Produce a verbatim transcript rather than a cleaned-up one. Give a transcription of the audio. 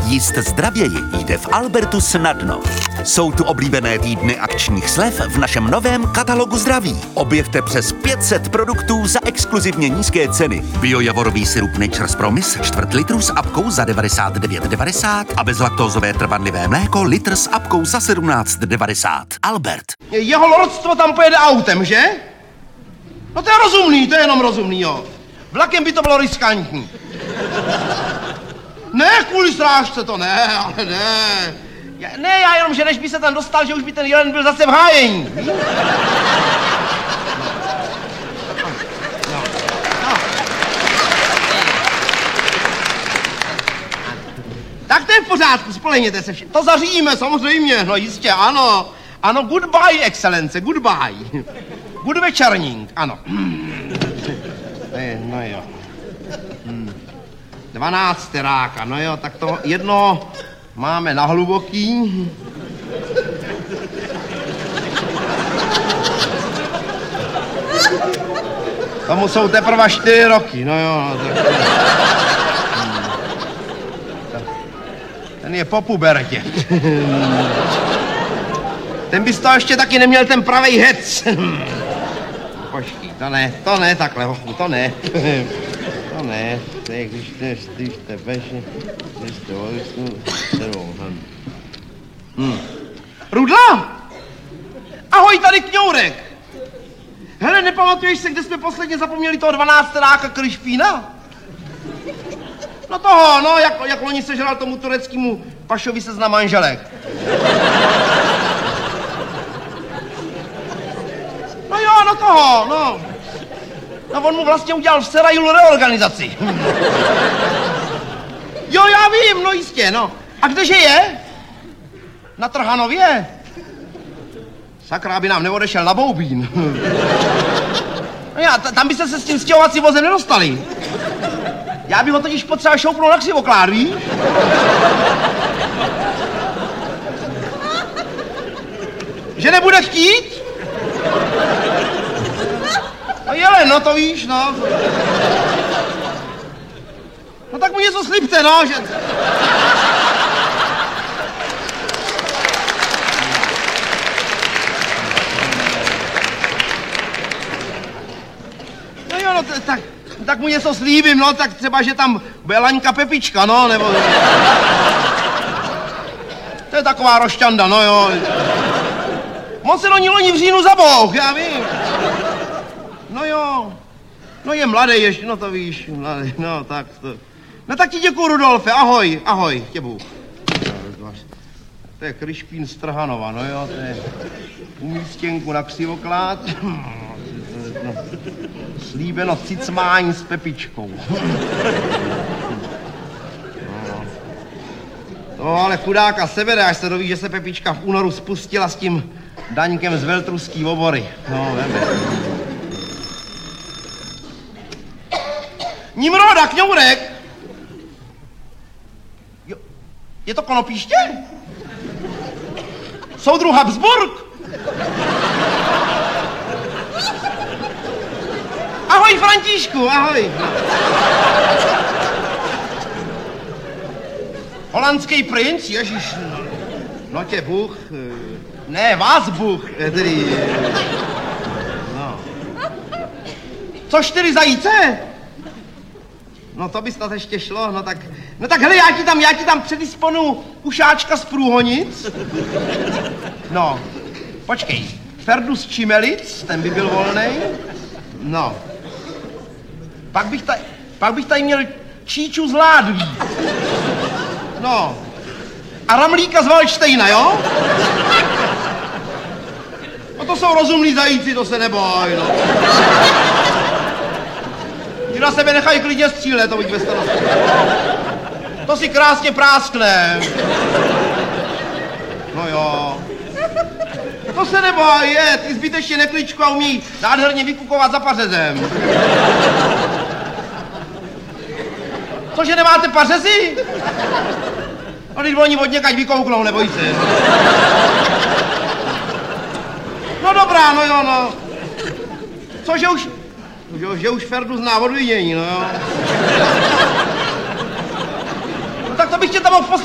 Jíst zdravěji jde v Albertu snadno. Jsou tu oblíbené týdny akčních slev v našem novém katalogu zdraví. Objevte přes pět set produktů za exkluzivně nízké ceny. Biojavorový sirup Nature's Promise čtvrt litru s apkou za devadesát devět devadesát a bezlaktózové trvanlivé mléko litr s apkou za sedmnáct devadesát. Albert. Jeho lordstvo tam pojede autem, že? No to je rozumný, to je jenom rozumný, jo. Vlakem by to bylo riskantní. Ne, kvůli strážce to ne, ale ne. Já, ne, já jenom, že než by se tam dostal, že už by ten jelen byl zase v hájení. No. No. No. Tak to je v pořádku, spolehněte se všichni. To zařídíme, samozřejmě, no jistě, ano. Ano, goodbye, excelence, goodbye. Good večerník, ano. No jo. Dvanácteráka, no jo, tak to jedno máme na hluboký. Tomu jsou teprve čtyři roky, no jo. Tak... Ten je po pubertě. Ten bys to ještě taky neměl ten pravej hec. Počkej, to ne, to ne takhle, hochu, to ne. To ne, to je, když te, když te bežně, když te ovisnu, kterou, hm. Rudla! Ahoj, tady Kňourek. Hele, nepamatuješ se, kde jsme posledně zapomněli toho dvanácteráka Krišpína? No toho, no, jak, jak loni sežral tomu tureckému pašovi seznam manželek. No jo, no toho, no. No on mu vlastně udělal v Serajulu reorganizaci. Jo, já vím, no jistě, no. A kdeže je? Na Trhanově? Sakra, aby nám neodešel na Boubín. No já, tam byste se s tím stěhovacím vozem nedostali. Já bych ho totiž potřeboval šoupnout na Křivoklád, víš? Že nebude chtít? No jelen, no to víš, no. No tak mu něco slibte, no, že... No jo, no t- tak, tak mu něco slíbím, no, tak třeba, že tam bude Laňka Pepička, no, nebo... To je taková rošťanda, no jo. Moc se do ní loni v říjnu zabouch, já vím. No jo, no je mladý ještě, no to víš, mladý, no tak to... No tak ti děkuju, Rudolfe, ahoj, ahoj, tě Bůh. To je Krišpín z Trhanova, no jo, to je umístěnku na Křivoklád. No, slíbeno cicmání s Pepičkou. No. To ale chudáka sebere, až se doví, že se Pepička v únoru spustila s tím Daňkem z Veltruský obory. No, veme. Nimroda, Kňourek! Jo, je to Konopíště? Soudruh Habsburg? Ahoj, Františku, ahoj. Holandský princ, ježiš. No tě Bůh, ne, vás Bůh, tedy... No. Co čtyři zajíce? No to by snad ještě šlo, no tak... No tak hele, já ti tam, já ti tam předisponu ušáčka z Průhonic. No, počkej, Ferdus Čimelic, ten by byl volnej. No. Pak bych tady, pak bych tady měl Číču z Ládví. No. A Ramlíka z Valštejna, jo? No to jsou rozumní zajíci, to se neboj, no. Ti na sebe nechají klidně střílet, to buď bez starosti. To si krásně práskne. No jo. To se neboj, je, ty zbytečně nekličku a umí nádherně vykukovat za pařezem. Cože, nemáte pařezy? No, když oni od někaď vykouknou, neboj se. No dobrá, no jo, no. Cože už... Že, že už Ferdu zná odvidění, no jo. No, tak to bych tě tam mohl poslat